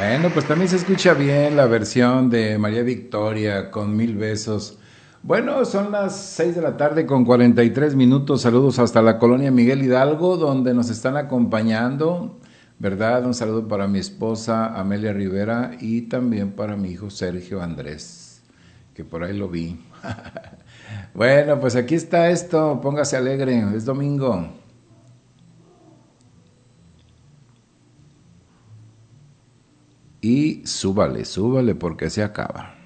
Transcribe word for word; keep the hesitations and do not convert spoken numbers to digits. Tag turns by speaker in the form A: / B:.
A: Bueno, pues también se escucha bien la versión de María Victoria con Mil Besos. Bueno, son las seis de la tarde con cuarenta y tres minutos. Saludos hasta la colonia Miguel Hidalgo, donde nos están acompañando, ¿verdad? Un saludo para mi esposa Amelia Rivera y también para mi hijo Sergio Andrés, que por ahí lo vi. Bueno, pues aquí está esto. Póngase alegre, es domingo. Y súbale, súbale porque se acaba.